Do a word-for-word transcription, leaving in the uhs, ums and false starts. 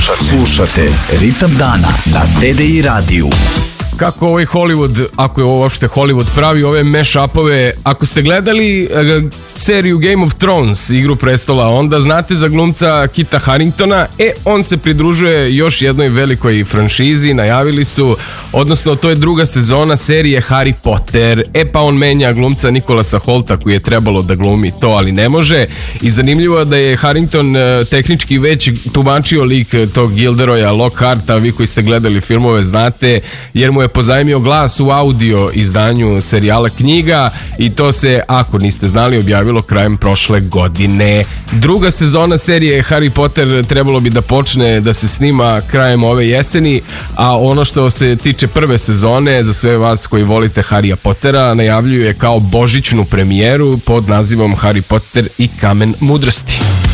Slušate, slušate Ritam dana na T D I radiju. Kako ovaj Hollywood, ako je ovo uopšte Hollywood, pravi ove mash-upove. Ako ste gledali uh, seriju Game of Thrones, Igru prestola, onda znate za glumca Kita Haringtona. E, on se pridružuje još jednoj velikoj franšizi, najavili su, odnosno to je druga sezona serije Harry Potter. E pa on menja glumca Nikolasa Holta koji je trebalo da glumi to, ali ne može. I zanimljivo je da je Harington uh, tehnički već tumačio lik tog Gilderoya Lockharta, vi koji ste gledali filmove znate, jer mu je pozajmio glas u audio izdanju serijala knjiga i to se, ako niste znali, objavilo krajem prošle godine. Druga sezona serije Harry Potter trebalo bi da počne da se snima krajem ove jeseni, a ono što se tiče prve sezone, za sve vas koji volite Harrya Pottera, najavljuje kao božićnu premijeru pod nazivom Harry Potter i kamen mudrosti.